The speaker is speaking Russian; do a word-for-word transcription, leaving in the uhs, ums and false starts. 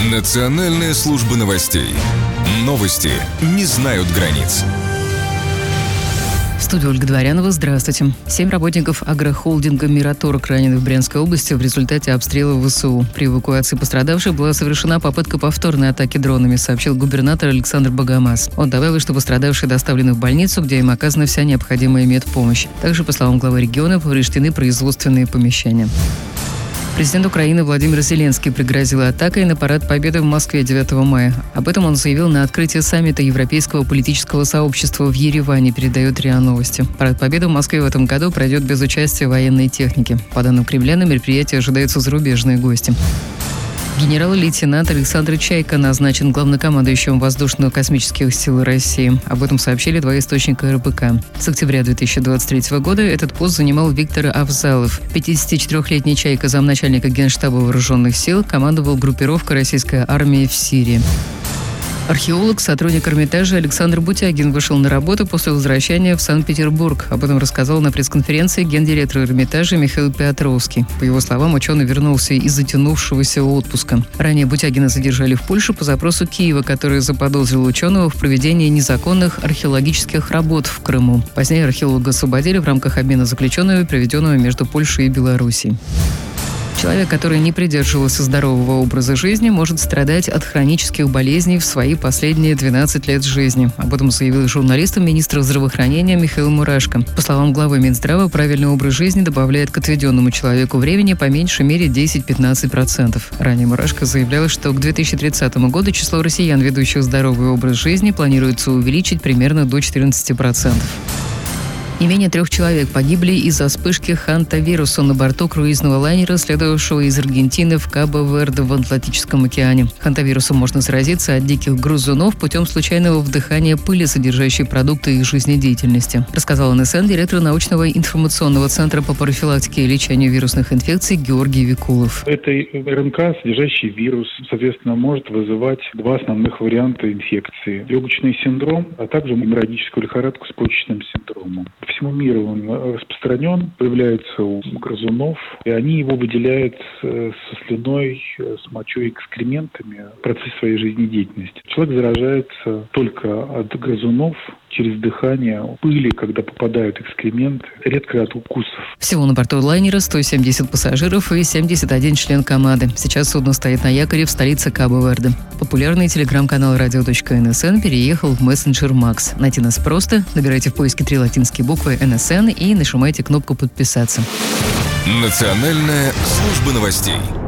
Национальная служба новостей. Новости не знают границ. В студии Ольга Дворянова. Здравствуйте. Семь работников агрохолдинга «Мираторг» ранены в Брянской области в результате обстрела ВСУ. При эвакуации пострадавших была совершена попытка повторной атаки дронами, сообщил губернатор Александр Богомаз. Он добавил, что пострадавшие доставлены в больницу, где им оказана вся необходимая медпомощь. Также, по словам главы региона, повреждены производственные помещения. Президент Украины Владимир Зеленский пригрозил атакой на парад Победы в Москве девятого мая. Об этом он заявил на открытии саммита Европейского политического сообщества в Ереване, передает РИА Новости. Парад Победы в Москве в этом году пройдет без участия военной техники. По данным Кремля, на мероприятии ожидаются зарубежные гости. Генерал-лейтенант Александр Чайка назначен главнокомандующим Воздушно-космических сил России. Об этом сообщили два источника эр бэ ка. С октября две тысячи двадцать третьего года этот пост занимал Виктор Авзалов. пятидесятичетырёхлетний Чайка, замначальника Генштаба Вооруженных сил, командовал группировкой российской армии в Сирии. Археолог, сотрудник Эрмитажа Александр Бутягин вышел на работу после возвращения в Санкт-Петербург. Об этом рассказал на пресс-конференции гендиректор Эрмитажа Михаил Петровский. По его словам, ученый вернулся из затянувшегося отпуска. Ранее Бутягина задержали в Польше по запросу Киева, который заподозрил ученого в проведении незаконных археологических работ в Крыму. Позднее археолога освободили в рамках обмена заключенными, проведенного между Польшей и Белоруссией. Человек, который не придерживался здорового образа жизни, может страдать от хронических болезней в свои последние двенадцать лет жизни. Об этом заявил журналистам министр здравоохранения Михаил Мурашко. По словам главы Минздрава, правильный образ жизни добавляет к отведенному человеку времени по меньшей мере десять-пятнадцать процентов. Ранее Мурашко заявлял, что к две тысячи тридцатому году число россиян, ведущих здоровый образ жизни, планируется увеличить примерно до четырнадцати процентов. Не менее трех человек погибли из-за вспышки хантавируса на борту круизного лайнера, следовавшего из Аргентины в Кабо-Верде в Атлантическом океане. Хантавирусом можно заразиться от диких грызунов путем случайного вдыхания пыли, содержащей продукты их жизнедеятельности, рассказал эн эс эн директор научного информационного центра по профилактике и лечению вирусных инфекций Георгий Викулов. Это эр эн ка, содержащий вирус, соответственно, может вызывать два основных варианта инфекции. Легочный синдром, а также геморрагическую лихорадку с почечным синдромом. По всему миру он распространен, появляется у грызунов, и они его выделяют со слюной, с мочой и экскрементами в процессе своей жизнедеятельности. Человек заражается только от грызунов через дыхание, пыли, когда попадают экскременты, редко от укусов. Всего на борту лайнера сто семьдесят пассажиров и семьдесят один член команды. Сейчас судно стоит на якоре в столице Кабо-Верде. Популярный телеграм-канал радио точка эн эс эн переехал в мессенджер Макс. Найти нас просто. Набирайте в поиске три латинские буквы эн эс эн и нажимайте кнопку «Подписаться». Национальная служба новостей.